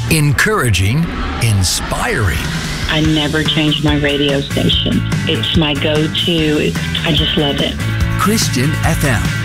Encouraging, inspiring. I never change my radio station. It's my go-to. I just love it. Christian FM.